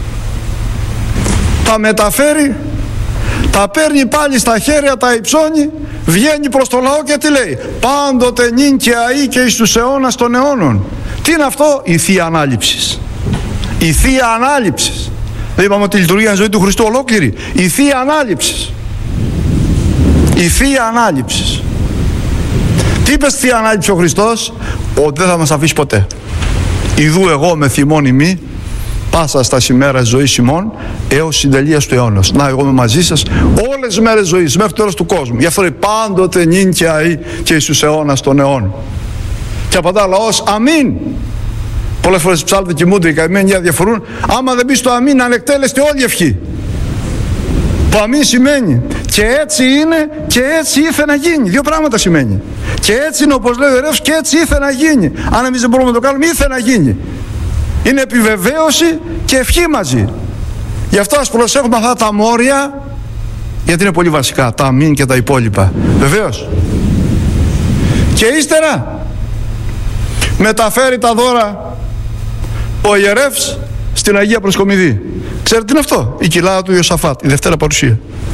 τα μεταφέρει, τα παίρνει πάλι στα χέρια, τα υψώνει, βγαίνει προς το λαό και τι λέει? Πάντοτε νυν και αεί και εις τους αιώνας των αιώνων. Τι είναι αυτό? Η Θεία Ανάληψη. Η Θεία Ανάληψη. Δεν είπαμε ότι η λειτουργία είναι ζωή του Χριστού ολόκληρη? Η Θεία Ανάληψη. Η Θεία Ανάληψη. Τι είπε στη Θεία Ανάληψη ο Χριστός? Ότι δεν θα μας αφήσει ποτέ. Ιδού εγώ με θυμών ημί πάσα στα ημέρας ζωής ημών έως συντελείας του αιώνος. Να, εγώ είμαι μαζί σας όλες τις μέρες ζωής μέχρι το τέλος του κόσμου. Γι' αυτό λέει πάντοτε νυν και αεί και εις τους αιώνας των αιώνων. Και απαντά ο λαός αμήν. Πολλές φορές οι ψάλτες κοιμούνται, οι καημένοι διαφορούν. Άμα δεν μπει στο αμήν, ανεκτέλεστη όλη η ευχή. Το αμήν σημαίνει και έτσι είναι και έτσι ήθελε να γίνει. Δύο πράγματα σημαίνει. Και έτσι είναι, όπως λέει ο ιερεύς, και έτσι ήθελε να γίνει. Αν εμείς δεν μπορούμε να το κάνουμε, ήθελε να γίνει. Είναι επιβεβαίωση και ευχή μαζί. Γι' αυτό ας προσέχουμε αυτά τα μόρια, γιατί είναι πολύ βασικά, τα αμήν και τα υπόλοιπα. Βεβαίως. Και ύστερα μεταφέρει τα δώρα ο ιερεύς στην Αγία Προσκομιδή. Ξέρετε τι είναι αυτό? Η κοιλάδα του Ιωσαφάτ, η Δευτέρα Παρουσία.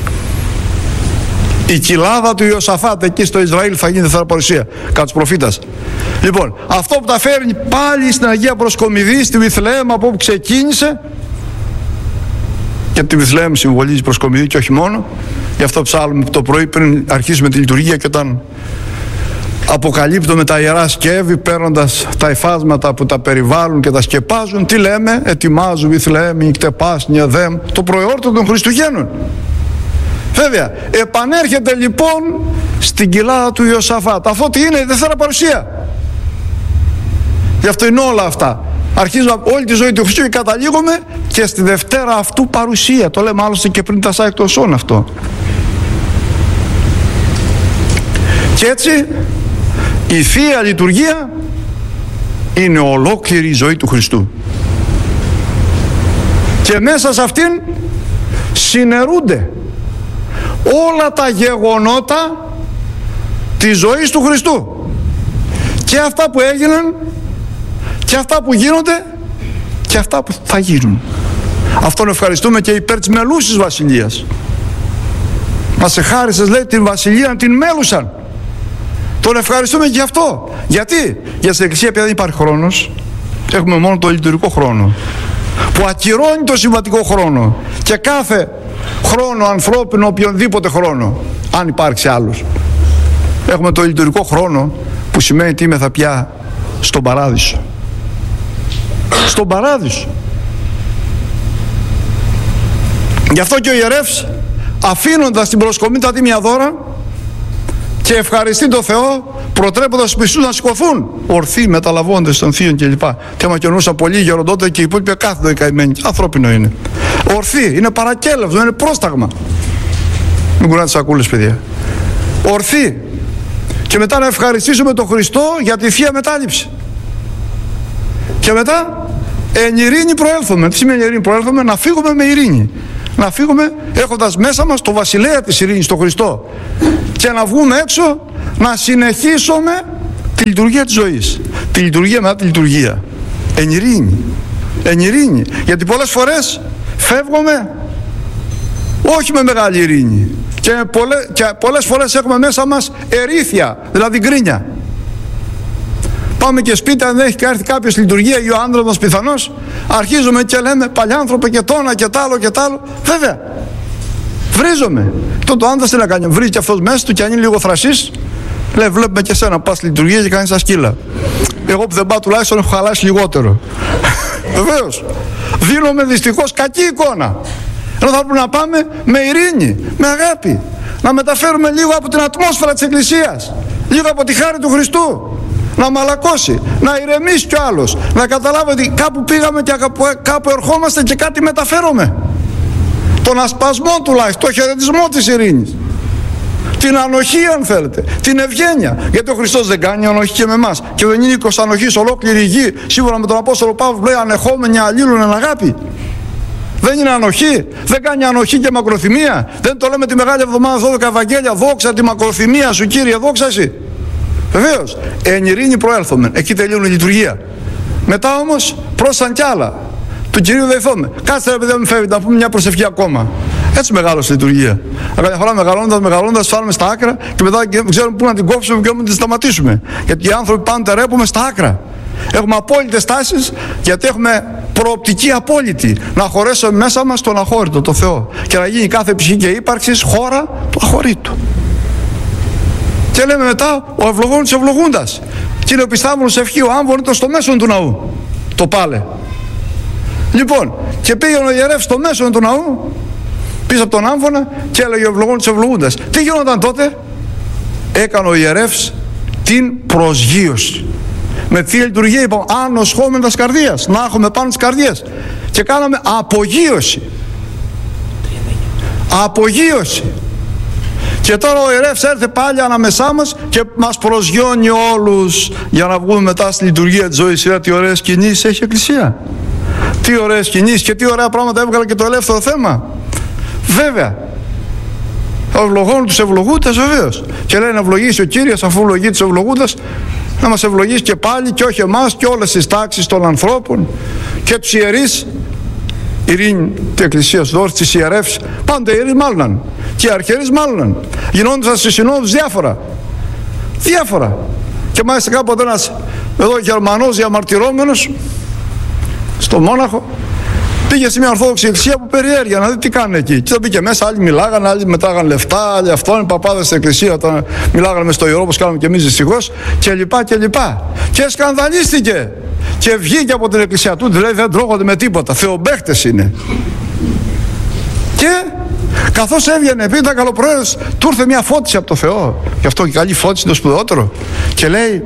Η κοιλάδα του Ιωσαφάτ εκεί στο Ισραήλ θα γίνει Δευτέρα Παρουσία, κατά τους προφήτας. Λοιπόν, αυτό που τα φέρνει πάλι στην Αγία Προσκομιδή, στη Βηθλεέμ, από όπου ξεκίνησε, και τη Βηθλεέμ συμβολίζει Προσκομιδή και όχι μόνο. Γι' αυτό ψάλουμε το πρωί πριν αρχίσουμε τη λειτουργία, και όταν αποκαλύπτουμε τα Ιερά Σκεύη, παίρνοντας τα υφάσματα που τα περιβάλλουν και τα σκεπάζουν. Τι λέμε? Ετοιμάζουν Βηθλεέμ, νικτεπάς, νιεδέμ, το προεόρτο των Χριστουγέννων. Βέβαια, επανέρχεται λοιπόν στην κοιλάδα του Ιωσαφάτ. Αυτό τι είναι? Η Δευτέρα Παρουσία. Γι' αυτό είναι όλα αυτά. Αρχίζουμε όλη τη ζωή του Χριστού και καταλήγουμε και στη Δευτέρα αυτού Παρουσία. Το λέμε άλλωστε και πριν τα σάκη των σών αυτό. Και έτσι η Θεία Λειτουργία είναι ολόκληρη η ζωή του Χριστού. Και μέσα σε αυτήν συνερούνται όλα τα γεγονότα της ζωής του Χριστού. Και αυτά που έγιναν, και αυτά που γίνονται, και αυτά που θα γίνουν. Αυτόν ευχαριστούμε και υπέρ της μελούσης βασιλείας. Μας εχάρισες, λέει, την βασιλεία να την μέλουσαν. Τον ευχαριστούμε και γι' αυτό. Γιατί? Για στην Εκκλησία πια δεν υπάρχει χρόνος. Έχουμε μόνο το λειτουργικό χρόνο, που ακυρώνει το συμβατικό χρόνο και κάθε χρόνο ανθρώπινο, οποιονδήποτε χρόνο, αν υπάρξει άλλος. Έχουμε το λειτουργικό χρόνο, που σημαίνει ότι είμαι θα πια στον παράδεισο. Στον παράδεισο. Γι' αυτό και ο ιερεύς, αφήνοντας την προσκομμή τα τίμια δώρα και ευχαριστεί τον Θεό, προτρέποντας τους πιστούς να σηκωθούν ορθοί, μεταλαβώντες των θείων κλπ. Και μακιονούσαν πολλοί γεροντότε και οι υπόλοιποι κάθετο οι καημένοι. Ανθρώπινο είναι. Ορθοί, είναι παρακέλευτο, είναι πρόσταγμα. Μην κουνάτε σακούλες, παιδιά. Ορθοί. Και μετά να ευχαριστήσουμε τον Χριστό για τη Θεία Μετάληψη. Και μετά εν ειρήνη προέλθουμε. Τι σημαίνει ειρήνη προέλθουμε? Να φύγουμε με ειρήνη. Να φύγουμε έχοντας μέσα μας το βασιλέα της ειρήνης, τον Χριστό. Και να βγούμε έξω να συνεχίσουμε τη λειτουργία της ζωής. Τη λειτουργία μετά τη λειτουργία. Εν ειρήνη. Εν ειρήνη. Γιατί πολλές φορές φεύγουμε όχι με μεγάλη ειρήνη. Και, πολλές, και πολλές φορές έχουμε μέσα μας ερήθια, δηλαδή γκρίνια. Πάμε και σπίτι, αν δεν έχει έρθει κάποιος στη λειτουργία ή ο άντρας μας πιθανώς, αρχίζουμε και λέμε παλιάνθρωπε και τόνα και τ' άλλο και τ' άλλο. Βέβαια, βρίζομαι. Τότε το άντρας τι να κάνει? Βρίζει και αυτός μέσα του και αν είναι λίγο θρασής, λέει βλέπουμε και εσένα πας στη λειτουργία και κάνεις τα σκύλα. Εγώ που δεν πάω τουλάχιστον έχω χαλάσει λιγότερο. Βεβαίως. Δίνουμε δυστυχώς κακή εικόνα. Ενώ θα πρέπει να πάμε με ειρήνη, με αγάπη. Να μεταφέρουμε λίγο από την ατμόσφαιρα της Εκκλησίας, λίγο από τη χάρη του Χριστού. Να μαλακώσει, να ηρεμήσει κι ο άλλος, να καταλάβει ότι κάπου πήγαμε και κάπου ερχόμαστε και κάτι μεταφέρομαι. Τον ασπασμό τουλάχιστον, το χαιρετισμό της ειρήνης, την ανοχή αν θέλετε, την ευγένεια. Γιατί ο Χριστός δεν κάνει ανοχή και με εμάς? Και δεν είναι οίκος ανοχής ολόκληρη η γη, σύμφωνα με τον Απόστολο Παύλο λέει ανεχόμενοι αλλήλουν εν αγάπη? Δεν είναι ανοχή? Δεν κάνει ανοχή και μακροθυμία? Δεν το λέμε τη Μεγάλη Εβδομάδα δώδεκα Ευαγγέλια? Δόξα τη μακροθυμία σου Κύριε, δόξα εσύ. Βεβαίως, εν ειρήνη προέλθουμε. Εκεί τελειώνει η λειτουργία. Μετά όμως πρόσθαν κι άλλα. Του Κυρίου δεηθώμε. Κάτσε ρε παιδιά, μην φεύγει, να πούμε μια προσευχή ακόμα. Έτσι μεγάλωσε η λειτουργία. Καμιά φορά μεγαλώνοντας, μεγαλώνοντας, φτάνουμε στα άκρα και μετά δεν ξέρουμε πού να την κόψουμε και να την σταματήσουμε. Γιατί οι άνθρωποι πάντα ρέπουμε στα άκρα. Έχουμε απόλυτες τάσεις, γιατί έχουμε προοπτική απόλυτη. Να χωρέσουμε μέσα μας τον αχώρητο, το Θεό. Και να γίνει κάθε ψυχή και ύπαρξης χώρα του αχωρήτου. Και λέμε μετά ο ευλογών της ευλογούντας. Και είναι ο πιστάμενος ευχή, ο άμβονητος στο μέσον του ναού. Το πάλε. Λοιπόν, και πήγαινε ο ιερεύς στο μέσον του ναού, πίσω από τον άμβονα, και έλεγε ο ευλογών της ευλογούντας. Τι γινόταν τότε? Έκανε ο ιερεύς την προσγείωση. Με τη λειτουργία είπαμε ανοσχόμενας καρδίας, να έχουμε πάνω τις καρδιές. Και κάναμε απογείωση. Απογείωση. Και τώρα ο ιερεύς έρθε πάλι ανάμεσά μας και μας προσγειώνει όλους για να βγούμε μετά στη λειτουργία της ζωής. Είδα τι ωραίες κινήσεις έχει η Εκκλησία. Τι ωραίες κινήσεις και τι ωραία πράγματα έβγαλε και το ελεύθερο θέμα. Βέβαια. Ο ευλογών τους ευλογούντας βεβαίως. Και λέει να ευλογήσει ο Κύριος, αφού ευλογεί τους ευλογούντας, να μας ευλογήσει και πάλι και όχι εμάς και όλες τις τάξεις των ανθρώπων και τους ιερείς. Ειρήνη της Εκκλησίας, δόρυς της ιερεύσης. Πάντα οι ιερείς μάλλοναν. Και οι αρχιερείς μάλλοναν. Γινόντουσαν στις συνόδους διάφορα. Διάφορα. Και μάλιστα κάποτε ένας εδώ Γερμανός διαμαρτυρόμενος στο Μόναχο Πήγε σε μια Ορθόδοξη εκκλησία από περιέργεια να δει τι κάνουν εκεί. Και μπήκε μέσα, άλλοι μιλάγανε, άλλοι μετράγανε λεφτά, άλλοι αυτό, οι παπάδες στην εκκλησία όταν μιλάγανε με στο ιερό, όπως κάνουμε και εμείς δυστυχώς, και λοιπά και λοιπά. Και σκανδαλίστηκε. Και βγήκε από την εκκλησία του, δηλαδή δεν τρώγονται με τίποτα. Θεομπαίχτες είναι. Και καθώς έβγαινε, επειδή ήταν καλοπροαίρετος, του ήρθε μια φώτιση από το Θεό. Γι' αυτό και καλή φώτιση είναι το σπουδαιότερο. Και λέει,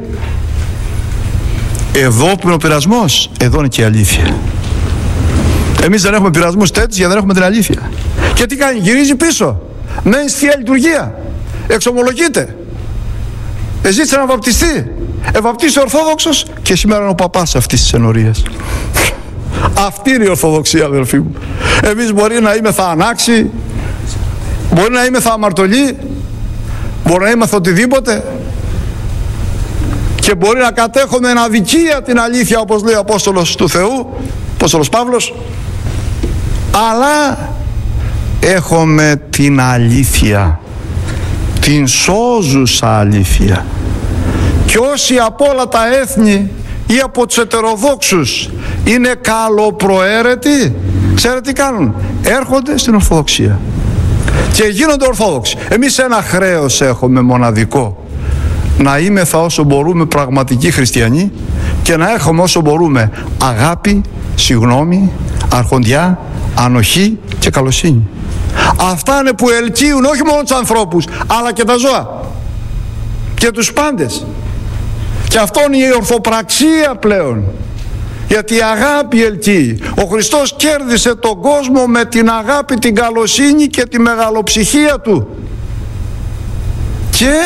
εδώ που είναι ο πειρασμός, εδώ είναι και η αλήθεια. Εμείς δεν έχουμε πειρασμούς τέτοιους γιατί δεν έχουμε την αλήθεια. Και τι κάνει, γυρίζει πίσω. Μένει στη Θεία Λειτουργία. Εξομολογείται. Εζήτησε να βαπτιστεί. Εβαπτίσει Ορθόδοξος και σήμερα είναι ο παπάς αυτής της ενορίας. Αυτή είναι η Ορθοδοξία, αδελφοί μου. Εμείς μπορεί να είμαι θα ανάξει, μπορεί να είμαι θα αμαρτωλοί, μπορεί να είμαι θα οτιδήποτε, και μπορεί να κατέχουμε εν αδικία την αλήθεια, όπως λέει ο Απόστολος του Θεού, Απόστολος Παύλος, αλλά έχουμε την αλήθεια, την σώζουσα αλήθεια. Και όσοι από όλα τα έθνη ή από τους ετεροδόξους είναι καλοπροαίρετοι, ξέρετε τι κάνουν, έρχονται στην Ορθοδοξία και γίνονται Ορθόδοξοι. Εμείς ένα χρέος έχουμε μοναδικό, να είμεθα όσο μπορούμε πραγματικοί χριστιανοί και να έχουμε όσο μπορούμε αγάπη, συγνώμη, αρχοντιά, ανοχή και καλοσύνη. Αυτά είναι που ελκύουν όχι μόνο τους ανθρώπους αλλά και τα ζώα και τους πάντες. Και αυτό είναι η ορθοπραξία πλέον, γιατί η αγάπη ελκύει. Ο Χριστός κέρδισε τον κόσμο με την αγάπη, την καλοσύνη και τη μεγαλοψυχία του και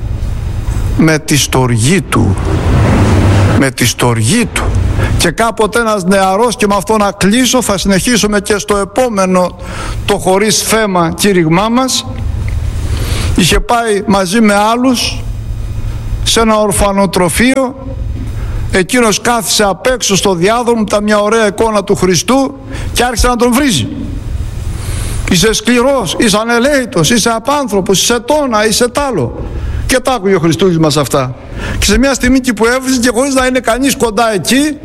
με τη στοργή του, με τη στοργή του. Και κάποτε ένας νεαρός, και με αυτό να κλείσω, θα συνεχίσουμε και στο επόμενο το χωρίς θέμα κήρυγμά μας, είχε πάει μαζί με άλλους σε ένα ορφανοτροφείο. Εκείνος κάθισε απ' έξω στο διάδρομο, ήταν μια ωραία εικόνα του Χριστού, και άρχισε να τον βρίζει. Είσαι σκληρός, είσαι ανελαίητος, είσαι απάνθρωπος, είσαι τόνα, είσαι τάλο. Και τα άκουγε ο Χριστούγης μας αυτά. Και σε μια στιγμή που έβριζε, και χωρίς να είναι κανείς κοντά εκεί,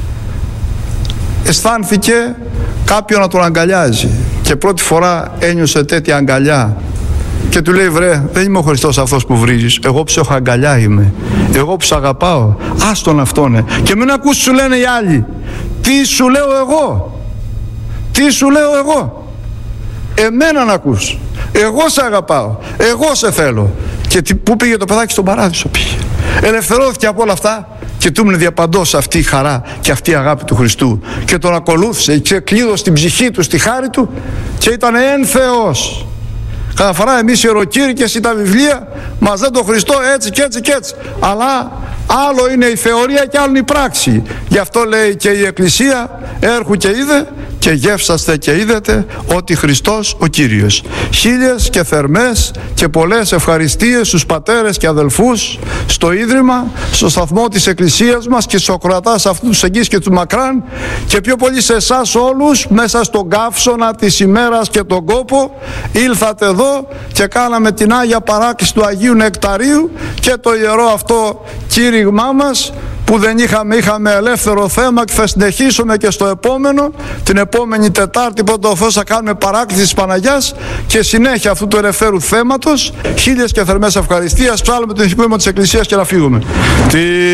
αισθάνθηκε κάποιον να τον αγκαλιάζει. Και πρώτη φορά ένιωσε τέτοια αγκαλιά. Και του λέει, βρε, δεν είμαι ο Χριστός αυτός που βρίζεις. Εγώ που σε έχω αγκαλιά είμαι. Εγώ που σε αγαπάω. Άστον αυτόν. Και μην ακούς σου λένε οι άλλοι. Τι σου λέω εγώ. Τι σου λέω εγώ. Εμένα να ακούς. Εγώ σε αγαπάω. Εγώ σε θέλω. Και τι, πού πήγε το παιδάκι? Στον παράδεισο πήγε. Ελευθερώθηκε από όλα αυτά και του έμεινε διαπαντός αυτή η χαρά και αυτή η αγάπη του Χριστού. Και τον ακολούθησε και κλείδωσε την ψυχή του στη χάρη του και ήταν εν Θεός. Cada φορά εμείς οι ιεροκήρυκες ή τα βιβλία μας λένε τον Χριστό έτσι και έτσι και έτσι. Αλλά άλλο είναι η θεωρία και άλλο είναι η πράξη. Γι' αυτό λέει και η Εκκλησία, έρχου και είδε και γεύσαστε και είδετε ότι Χριστός ο Κύριος. Χίλιες και θερμές και πολλές ευχαριστίες στους πατέρες και αδελφούς, στο Ίδρυμα, στο σταθμό της Εκκλησίας μας και στους ακροατάς αυτού τους εγγύς και του μακράν, και πιο πολύ σε εσάς όλους μέσα στον καύσωνα της ημέρας και τον κόπο ήλθατε εδώ και κάναμε την Άγια Παράκληση του Αγίου Νεκταρίου και το ιερό αυτό κήρυγμά μας που δεν είχαμε, είχαμε ελεύθερο θέμα, και θα συνεχίσουμε και στο επόμενο. Την επόμενη Τετάρτη πρώτα ο Θεός θα κάνουμε παράκληση της Παναγιάς και συνέχεια αυτού του ελευθέρου θέματος. Χίλιες και θερμές ευχαριστίες. Ψάλλουμε το ηθικό της Εκκλησίας και να φύγουμε.